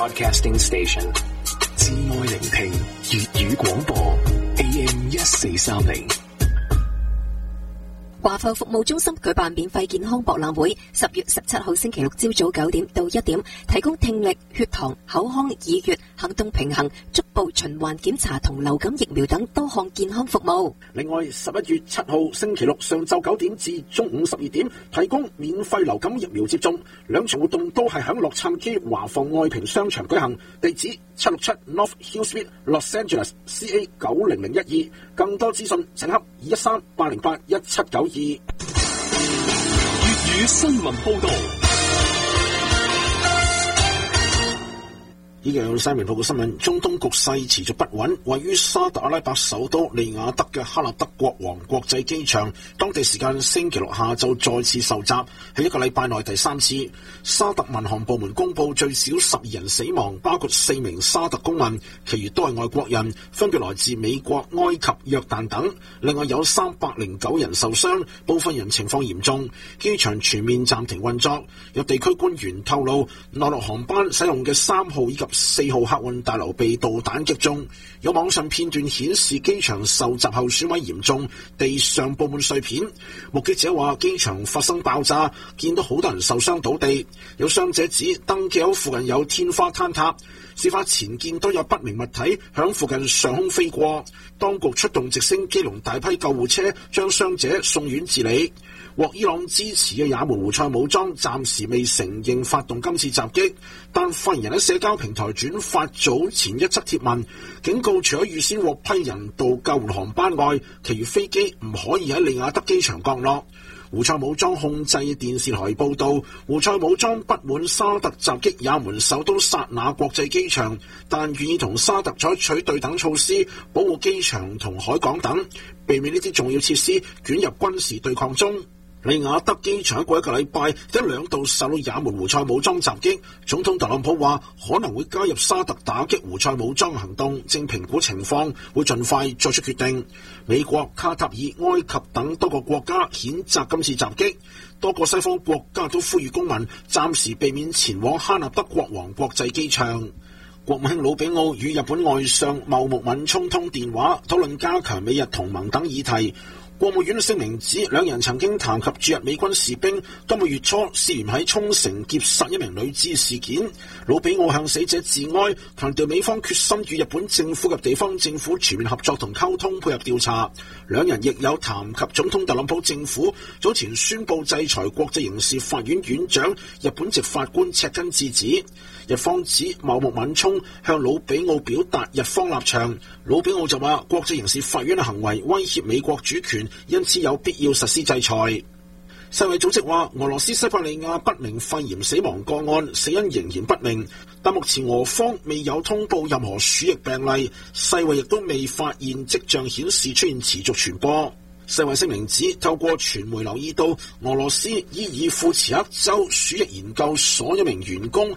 Broadcasting Station， 至愛聆聽粵語廣播 AM 1430。 華埠服務中心舉辦免費健康博覽會，10月17號星期六朝早9點到1點，提供聽力、血糖、口腔、耳穴、行動平衡、足部循環檢查同流感疫苗等多項健康服務。 另外11月7號星期六上晝9點至中午12點，提供免費流感疫苗接種。兩場活動都係響洛杉磯華埠愛平商場舉行，地址767 North Hill Street Los Angeles CA 90012。更多資訊請洽213-808-1792。 粵語新聞報道。 依家有三名報告新聞，中東局勢持續不穩，位於沙特阿拉伯首都利雅得嘅哈納德國王國際機場，當地時間星期六下晝再次受襲，係一個禮拜內第三次。沙特民航部門公佈最少12人死亡，包括4名沙特公民，其餘都係外國人，分別來自美國、埃及、約旦等。另外有309人受傷，部分人情況嚴重。機場全面暫停運作。有地區官員透露，內陸航班使用嘅3號以及4號客運大樓被導彈擊中，有網上片段顯示機場受襲後損毀嚴重，地上佈滿碎片。目擊者話機場發生爆炸，見到好多人受傷倒地。有傷者指登機口附近有天花坍塌，事發前見到有不明物體響附近上空飛過，當局出動直升機同大批救護車將傷者送院治理。獲伊朗支持嘅也門胡塞武裝暫時未承認發動今次襲擊，但發言人喺社交平台轉發早前一則貼文，警告除咗預先獲批人道救援航班外，其餘飛機唔可以喺利雅得機場降落。胡塞武裝控制電視台報道，胡塞武裝不滿沙特襲擊也門首都薩那國際機場，但願意同沙特採取對等措施，保護機場同海港等，避免呢啲重要設施捲入軍事對抗中。利雅得機場過一個禮拜一兩度受到也門胡塞武裝襲擊，總統特朗普話可能會加入沙特打擊胡塞武裝行動，正評估情況，會盡快作出決定。美國、卡塔爾、埃及等多個國家譴責今次襲擊，多個西方國家都呼籲公民暫時避免前往哈納德國王國際機場。國務卿魯比奧與日本外相茂木敏充通電話，討論加強美日同盟等議題。國務院聲明指，兩人曾經談及駐日美軍士兵今個月初涉嫌喺沖繩劫殺一名女子事件。魯比奧向死者致哀，強調美方決心與日本政府及地方政府全面合作同溝通，配合調查。兩人亦有談及總統特朗普政府早前宣布制裁國際刑事法院院長日本籍法官赤根智子。日方指茂木敏充向魯比奧表達日方立場，魯比奧就話國際刑事法院嘅行為威脅美國主權，因此有必要實施制裁。世衛組織話，俄羅斯西伯利亞不明肺炎死亡個案死因仍然不明，但目前俄方未有通報任何鼠疫病例，世衛亦都未發現跡象顯示出現持續傳播。世衛聲明指，透過傳媒留意到，俄羅斯伊爾庫茨克州鼠疫研究所一名員工